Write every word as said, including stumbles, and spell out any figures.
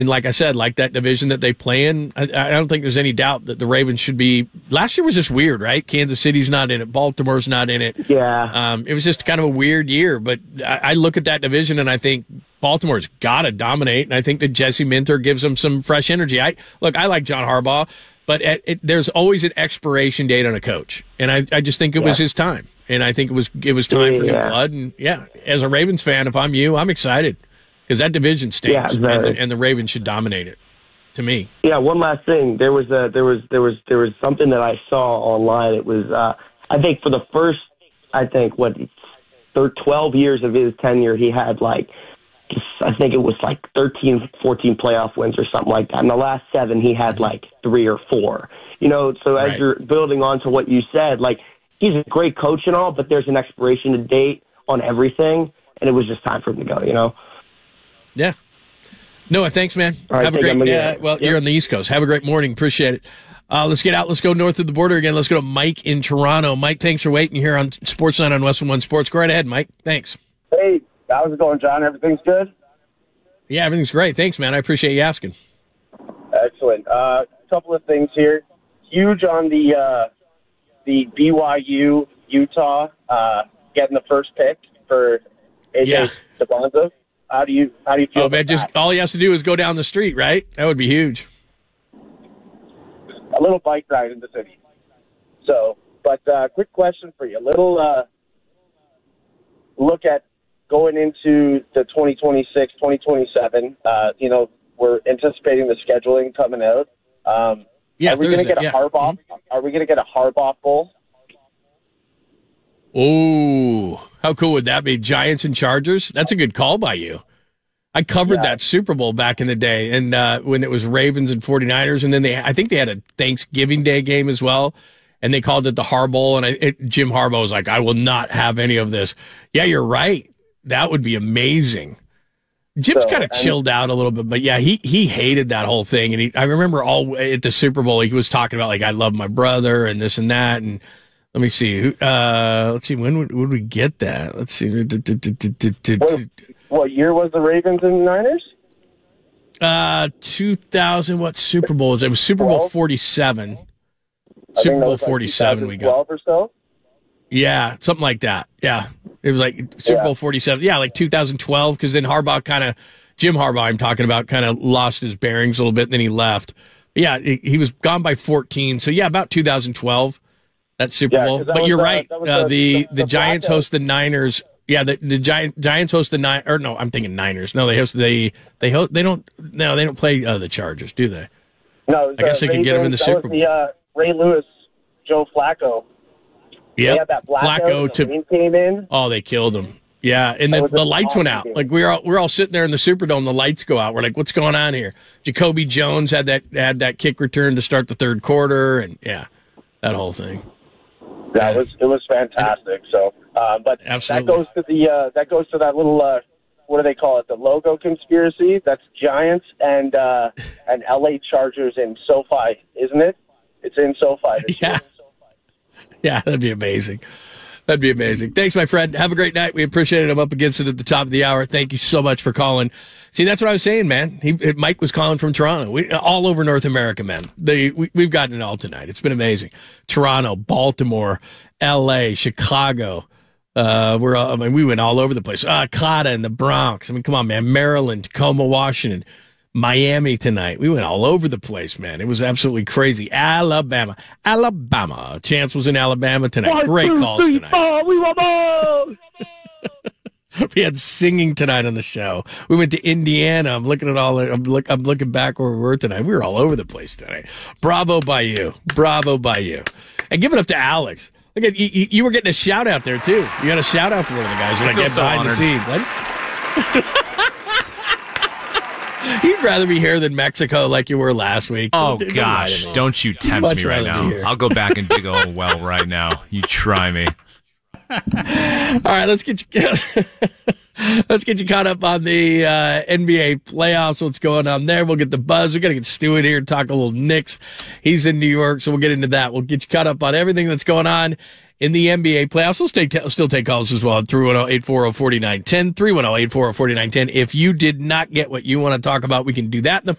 And like I said, like that division that they play in, I, I don't think there's any doubt that the Ravens should be. Last year was just weird, right? Kansas City's not in it. Baltimore's not in it. Yeah. Um, it was just kind of a weird year. But I, I look at that division and I think Baltimore's got to dominate. And I think that Jesse Minter gives them some fresh energy. I Look, I like John Harbaugh, but at, it, there's always an expiration date on a coach. And I, I just think it yeah. was his time. And I think it was it was time yeah. for new blood. And yeah, as a Ravens fan, if I'm you, I'm excited. Because that division stinks, yeah, and, the, and the Ravens should dominate it. To me, yeah. One last thing, there was a, there was there was there was something that I saw online. It was uh, I think for the first, I think what, twelve years of his tenure, he had like, I think it was like thirteen, fourteen playoff wins or something like that. In the last seven, he had like three or four. You know, so as right. you're building on to what you said, like he's a great coach and all, but there's an expiration date on everything, and it was just time for him to go. You know. Yeah. Noah, thanks, man. Right, Have a great, uh, well, yep. you're on the East Coast. Have a great morning. Appreciate it. Uh, let's get out. Let's go north of the border again. Let's go to Mike in Toronto. Mike, thanks for waiting here on Sportsnet on Western One Sports. Go right ahead, Mike. Thanks. Hey, how's it going, John? Everything's good? Yeah, everything's great. Thanks, man. I appreciate you asking. Excellent. A uh, couple of things here. Huge on the, uh, the B Y U, Utah, uh, getting the first pick for A J yeah. Sabonza. How do you how do you feel? Oh man, just that? all he has to do is go down the street, right? That would be huge. A little bike ride in the city. So, but uh, quick question for you. A little uh, look at going into the twenty twenty-six, twenty twenty-seven. Uh, you know, we're anticipating the scheduling coming out. Um, yeah, are we going to get a yeah. Harbaugh? Mm-hmm. Are we going to get a Harbaugh Bowl? Oh, how cool would that be? Giants and Chargers? That's a good call by you. I covered yeah. that Super Bowl back in the day, and uh, when it was Ravens and 49ers, and then they, I think they had a Thanksgiving Day game as well, and they called it the Harbaugh, and I, it, Jim Harbaugh was like, I will not have any of this. Yeah, you're right. That would be amazing. Jim's so, kind of chilled out a little bit, but yeah, he, he hated that whole thing, and he, I remember all at the Super Bowl, he was talking about, like, I love my brother, and this and that, and let me see. Uh, let's see. When would, would we get that? Let's see. What, what year was the Ravens and Niners? Uh, two thousand. What Super Bowl was it? It was Super Bowl forty-seven. Super Bowl forty-seven. We got. Or so. Yeah, something like that. Yeah, it was like Super yeah. Bowl forty-seven. Yeah, like two thousand twelve. Because then Harbaugh kind of, Jim Harbaugh, I'm talking about, kind of lost his bearings a little bit. And then he left. But yeah, he was gone by fourteen. So yeah, about two thousand twelve. That Super yeah, Bowl, that but was, you're uh, right. Uh, the, the, the, the Giants blackout. host the Niners. Yeah, the the Giant, Giants host the nine. Or no, I'm thinking Niners. No, they host they they host they don't. No, they don't play uh, the Chargers, do they? No, I guess they could get them in the Super Bowl. The uh, Ray Lewis, Joe Flacco. Yeah, that Flacco to the came in. Oh, they killed him. Yeah, and then the lights went out. Game. Like we're all we're all sitting there in the Superdome. The lights go out. We're like, what's going on here? Jacoby Jones had that had that kick return to start the third quarter, and yeah, that whole thing. Yeah, it was it was fantastic. So, uh, but Absolutely. that goes to the uh, that goes to that little uh, what do they call it? The logo conspiracy. That's Giants and uh, and L A Chargers in SoFi, isn't it? It's in SoFi. This yeah, year. yeah, that'd be amazing. That'd be amazing. Thanks, my friend. Have a great night. We appreciate it. I'm up against it at the top of the hour. Thank you so much for calling. See, that's what I was saying, man. He, Mike was calling from Toronto. We, all over North America, man. They, we, we've gotten it all tonight. It's been amazing. Toronto, Baltimore, L A, Chicago. Uh, we're, all, I mean, we went all over the place. Uh, Cotta in the Bronx. I mean, come on, man. Maryland, Tacoma, Washington, Miami tonight. We went all over the place, man. It was absolutely crazy. Alabama, Alabama. Chance was in Alabama tonight. One, Great two, calls three, tonight. Four, we want more. We had singing tonight on the show. We went to Indiana. I'm looking at all. I'm, look, I'm looking back where we were tonight. We were all over the place tonight. Bravo by you. Bravo by you. And give it up to Alex. Look at you. You were getting a shout out there too. You got a shout out for one of the guys when I, I get so behind honored. the scenes. You'd rather be here than Mexico, like you were last week. Oh don't, gosh, don't, don't you tempt Much me right now. I'll go back and dig a hole well right now. You try me. All right, let's get you. Let's get you caught up on the uh, N B A playoffs, what's going on there. We'll get the buzz. We're going to get Stu in here and talk a little Knicks. He's in New York, so we'll get into that. We'll get you caught up on everything that's going on in the N B A playoffs. We'll stay, still take calls as well at three one zero, eight four zero, four nine one zero, three one zero, eight four zero, four nine one zero. If you did not get what you want to talk about, we can do that in the